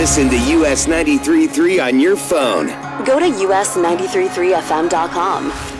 Listen to US 93.3 on your phone. Go to us933fm.com.